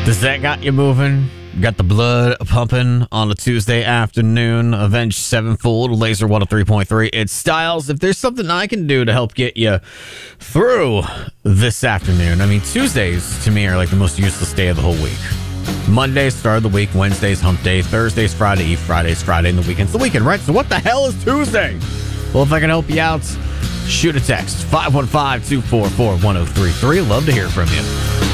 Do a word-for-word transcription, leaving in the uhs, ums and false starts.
Does that got you moving? Got the blood pumping on a Tuesday afternoon? Avenged Sevenfold, Laser one oh three point three. It's Styles. If there's something I can do to help get you through this afternoon, I mean, Tuesdays to me are like the most useless day of the whole week. Monday's start of the week, Wednesday's hump day, Thursday's Friday Eve, Friday's Friday, and the weekend's the weekend, right? So what the hell is Tuesday? Well, if I can help you out, shoot a text, five one five, two four four, one oh three three. Love to hear from you.